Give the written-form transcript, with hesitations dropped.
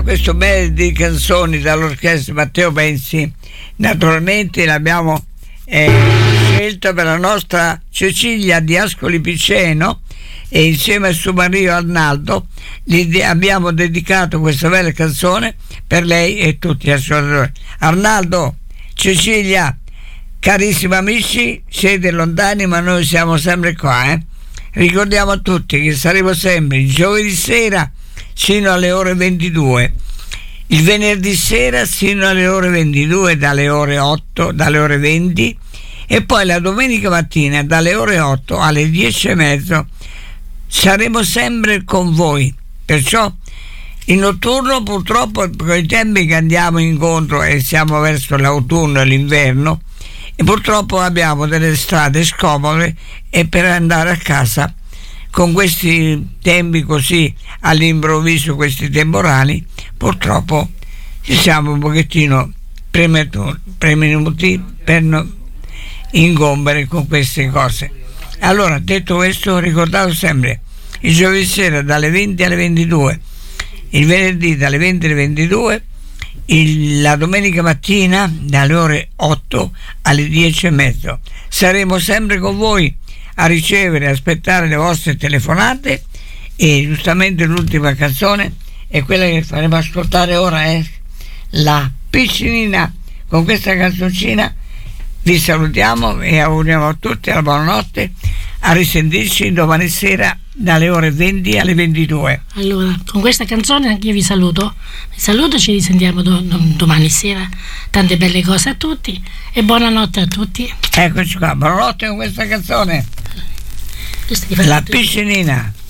questo bel di canzoni dall'orchestra Matteo Benzi. Naturalmente l'abbiamo scelto per la nostra Cecilia di Ascoli Piceno, e insieme al suo marito Arnaldo abbiamo dedicato questa bella canzone per lei e tutti gli ascoltatori. Arnaldo, Cecilia, carissimi amici, siete lontani ma noi siamo sempre qua, Ricordiamo a tutti che saremo sempre il giovedì sera sino alle ore 22, il venerdì sera sino alle ore 22, dalle ore 8, dalle ore 20, e poi la domenica mattina dalle ore 8 alle 10:30 saremo sempre con voi. Perciò in notturno, purtroppo, con i tempi che andiamo incontro e siamo verso l'autunno e l'inverno, e purtroppo abbiamo delle strade scomode, e per andare a casa con questi tempi così all'improvviso, questi temporali, purtroppo ci siamo un pochettino premuti per non ingombere con queste cose. Allora, detto questo, ricordate sempre il giovedì sera dalle 20 alle 22, il venerdì dalle 20 alle 22, la domenica mattina dalle ore 8 alle 10:30. Saremo sempre con voi a ricevere e aspettare le vostre telefonate, e giustamente l'ultima canzone è quella che faremo ascoltare ora, è La Piscinina. Con questa canzoncina vi salutiamo e auguriamo a tutti la buonanotte, a risentirci domani sera dalle ore 20 alle 22. Allora, con questa canzone anche io vi saluto, ci risentiamo domani sera. Tante belle cose a tutti e buonanotte a tutti. Eccoci qua, buonanotte con questa canzone, La Piscinina.